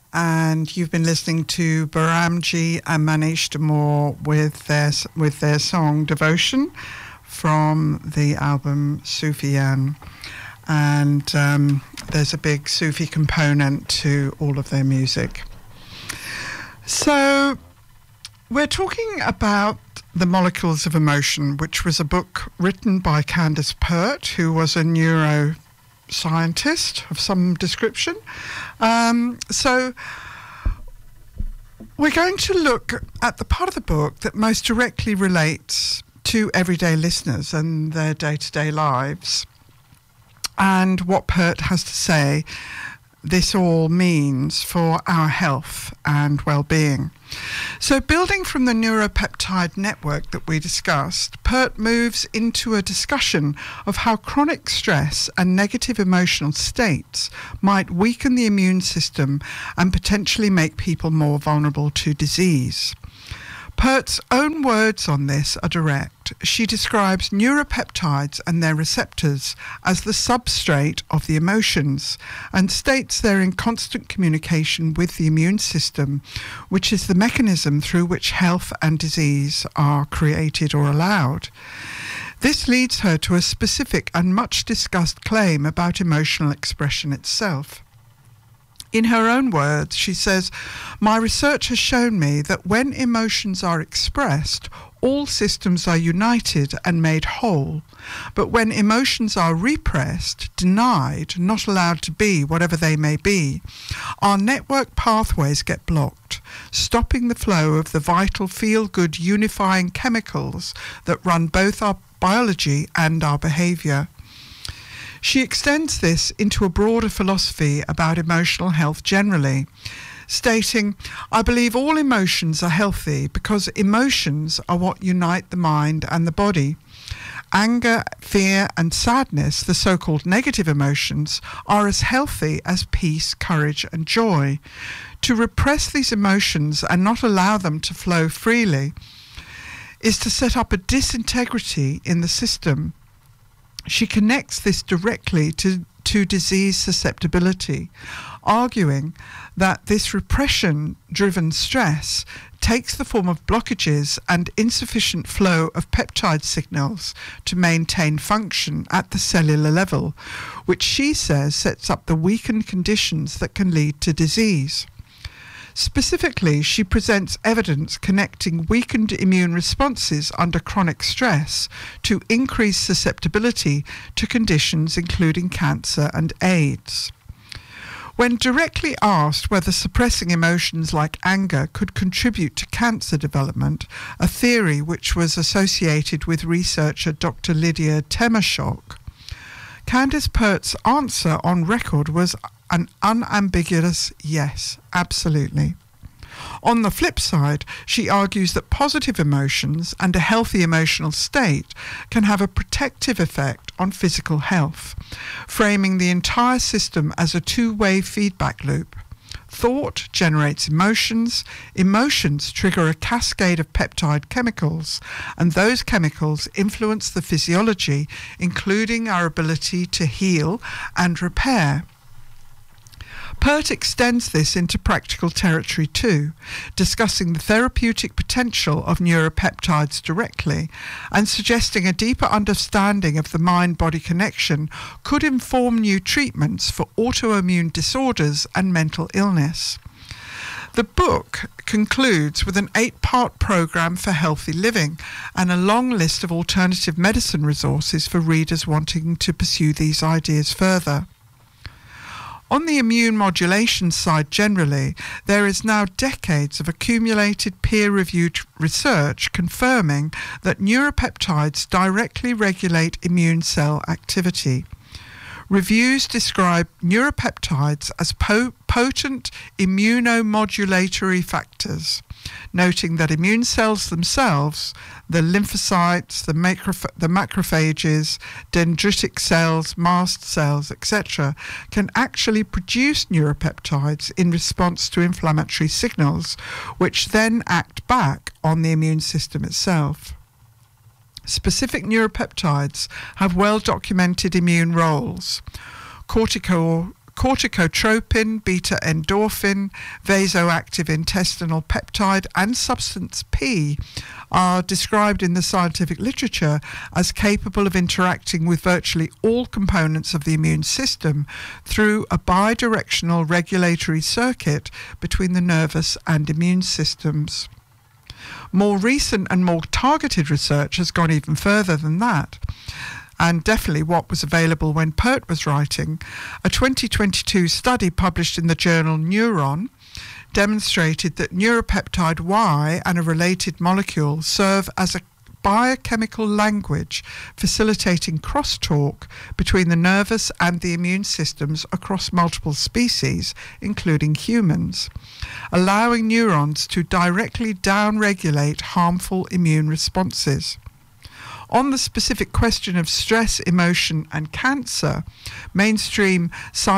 and you've been listening to Baramji and Manish Damore with their song Devotion from the album Sufiyan. And there's a big Sufi component to all of their music. So we're talking about The Molecules of Emotion, which was a book written by Candace Pert, who was a neuroscientist of some description. So we're going to look at the part of the book that most directly relates to everyday listeners and their day-to-day lives, and what Pert has to say this all means for our health and well-being. So building from the neuropeptide network that we discussed, Pert moves into a discussion of how chronic stress and negative emotional states might weaken the immune system and potentially make people more vulnerable to disease. Pert's own words on this are direct. She describes neuropeptides and their receptors as the substrate of the emotions and states they're in constant communication with the immune system, which is the mechanism through which health and disease are created or allowed. This leads her to a specific and much discussed claim about emotional expression itself. In her own words, she says, "My research has shown me that when emotions are expressed, all systems are united and made whole. But when emotions are repressed, denied, not allowed to be whatever they may be, our network pathways get blocked, stopping the flow of the vital feel-good unifying chemicals that run both our biology and our behaviour." She extends this into a broader philosophy about emotional health generally, stating, "I believe all emotions are healthy because emotions are what unite the mind and the body. Anger, fear, and sadness, the so-called negative emotions, are as healthy as peace, courage, and joy. To repress these emotions and not allow them to flow freely is to set up a disintegrity in the system." She connects this directly to disease susceptibility, arguing that this repression-driven stress takes the form of blockages and insufficient flow of peptide signals to maintain function at the cellular level, which she says sets up the weakened conditions that can lead to disease. Specifically, she presents evidence connecting weakened immune responses under chronic stress to increased susceptibility to conditions including cancer and AIDS. When directly asked whether suppressing emotions like anger could contribute to cancer development, a theory which was associated with researcher Dr. Lydia Temershok, Candace Pert's answer on record was an unambiguous yes, absolutely. On the flip side, she argues that positive emotions and a healthy emotional state can have a protective effect on physical health, framing the entire system as a two-way feedback loop. Thought generates emotions, emotions trigger a cascade of peptide chemicals, and those chemicals influence the physiology, including our ability to heal and repair. Pert extends this into practical territory too, discussing the therapeutic potential of neuropeptides directly and suggesting a deeper understanding of the mind-body connection could inform new treatments for autoimmune disorders and mental illness. The book concludes with an 8-part program for healthy living and a long list of alternative medicine resources for readers wanting to pursue these ideas further. On the immune modulation side generally, there is now decades of accumulated peer-reviewed research confirming that neuropeptides directly regulate immune cell activity. Reviews describe neuropeptides as potent immunomodulatory factors, noting that immune cells themselves, the lymphocytes, the macrophages, dendritic cells, mast cells, etc., can actually produce neuropeptides in response to inflammatory signals, which then act back on the immune system itself. Specific neuropeptides have well-documented immune roles. corticotropin, beta endorphin, vasoactive intestinal peptide, and substance P are described in the scientific literature as capable of interacting with virtually all components of the immune system through a bidirectional regulatory circuit between the nervous and immune systems. More recent and more targeted research has gone even further than that, and definitely what was available when Pert was writing. A 2022 study published in the journal Neuron demonstrated that neuropeptide Y and a related molecule serve as a biochemical language facilitating crosstalk between the nervous and the immune systems across multiple species, including humans, allowing neurons to directly downregulate harmful immune responses. On the specific question of stress, emotion, and cancer, mainstream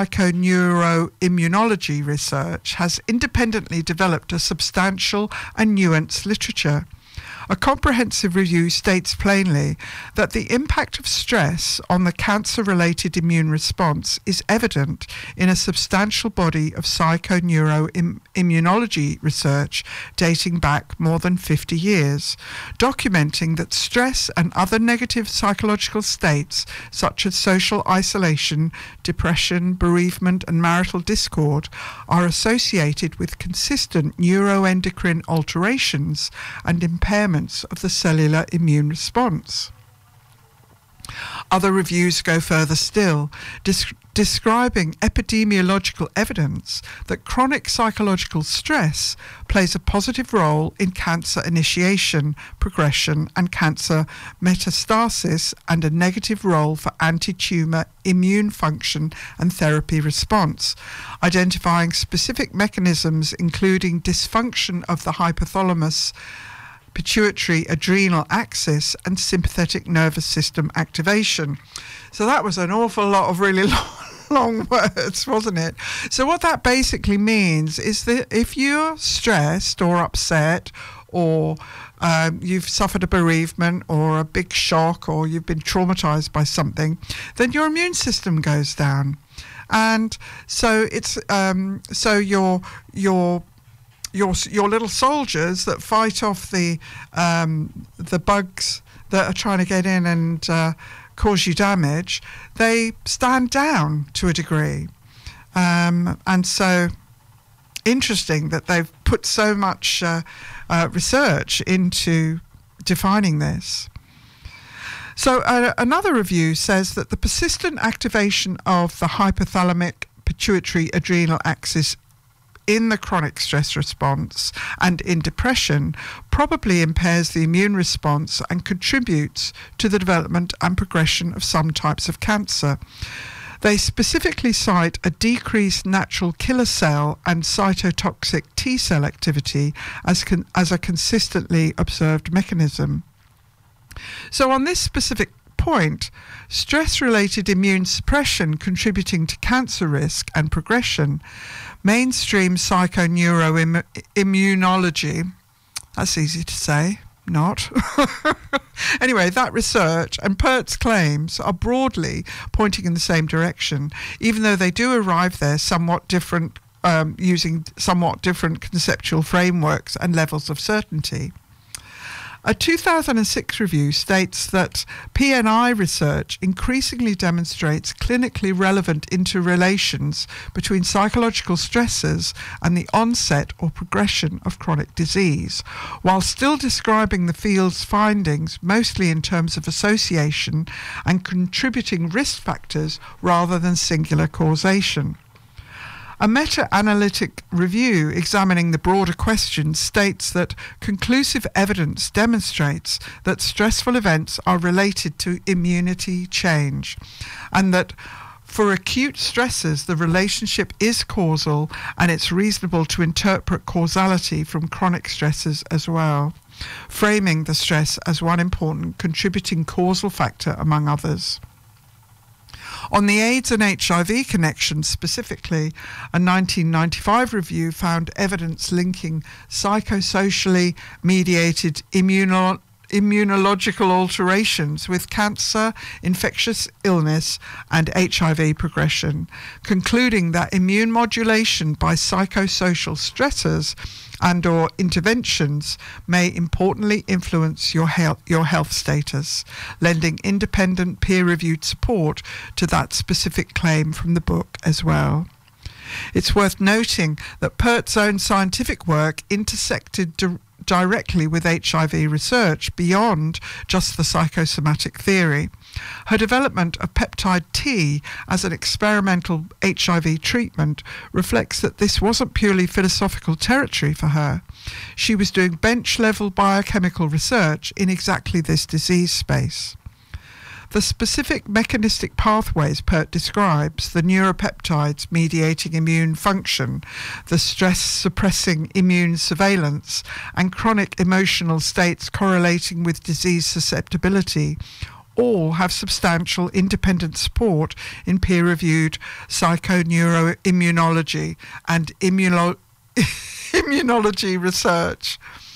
psychoneuroimmunology research has independently developed a substantial and nuanced literature. A comprehensive review states plainly that the impact of stress on the cancer-related immune response is evident in a substantial body of psychoneuroimmunology research dating back more than 50 years, documenting that stress and other negative psychological states such as social isolation, depression, bereavement, and marital discord are associated with consistent neuroendocrine alterations and impairments of the cellular immune response. Other reviews go further still, describing epidemiological evidence that chronic psychological stress plays a positive role in cancer initiation, progression, and cancer metastasis, and a negative role for anti-tumor immune function and therapy response, identifying specific mechanisms including dysfunction of the hypothalamus, pituitary adrenal axis, and sympathetic nervous system activation. So that was an awful lot of really long words, wasn't it? So what that basically means is that if you're stressed or upset, or you've suffered a bereavement or a big shock, or you've been traumatized by something, then your immune system goes down. And so it's your little soldiers that fight off the bugs that are trying to get in and cause you damage, they stand down to a degree. And so interesting that they've put so much research into defining this. So another review says that the persistent activation of the hypothalamic pituitary adrenal axis in the chronic stress response and in depression probably impairs the immune response and contributes to the development and progression of some types of cancer. They specifically cite a decreased natural killer cell and cytotoxic T cell activity as a consistently observed mechanism. So on this specific point, stress-related immune suppression contributing to cancer risk and progression, mainstream psychoneuroimmunology, that's easy to say, not. Anyway, that research and Pert's claims are broadly pointing in the same direction, even though they do arrive there somewhat different, using somewhat different conceptual frameworks and levels of certainty. A 2006 review states that PNI research increasingly demonstrates clinically relevant interrelations between psychological stressors and the onset or progression of chronic disease, while still describing the field's findings mostly in terms of association and contributing risk factors rather than singular causation. A meta-analytic review examining the broader question states that conclusive evidence demonstrates that stressful events are related to immunity change, and that for acute stresses the relationship is causal, and it's reasonable to interpret causality from chronic stresses as well, framing the stress as one important contributing causal factor among others. On the AIDS and HIV connection specifically, a 1995 review found evidence linking psychosocially mediated immunological alterations with cancer, infectious illness, and HIV progression, concluding that immune modulation by psychosocial stressors and/or interventions may importantly influence your health status, lending independent peer-reviewed support to that specific claim from the book as well. It's worth noting that Pert's own scientific work intersected directly with HIV research beyond just the psychosomatic theory. Her development of peptide T as an experimental HIV treatment reflects that this wasn't purely philosophical territory for her. She was doing bench-level biochemical research in exactly this disease space. The specific mechanistic pathways Pert describes, the neuropeptides mediating immune function, the stress-suppressing immune surveillance, and chronic emotional states correlating with disease susceptibility, all have substantial independent support in peer-reviewed psychoneuroimmunology and immunology research.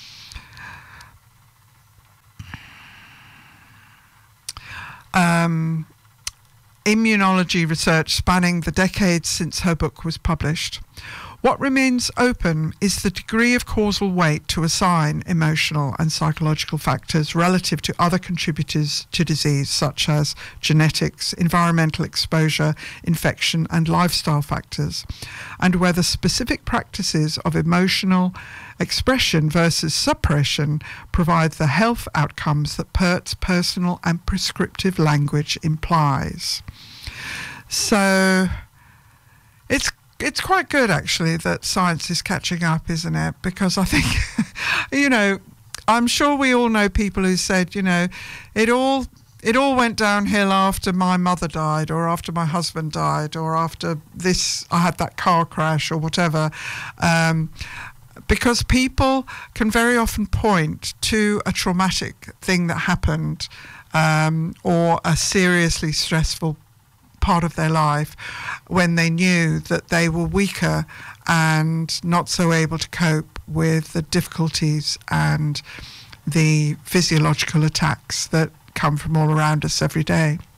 Immunology research spanning the decades since her book was published. What remains open is the degree of causal weight to assign emotional and psychological factors relative to other contributors to disease, such as genetics, environmental exposure, infection, and lifestyle factors, and whether specific practices of emotional expression versus suppression provide the health outcomes that Pert's personal and prescriptive language implies. So it's quite good, actually, that science is catching up, isn't it? Because I think, I'm sure we all know people who said, it all went downhill after my mother died, or after my husband died, or after I had that car crash, or whatever. Because people can very often point to a traumatic thing that happened, or a seriously stressful part of their life when they knew that they were weaker and not so able to cope with the difficulties and the physiological attacks that come from all around us every day.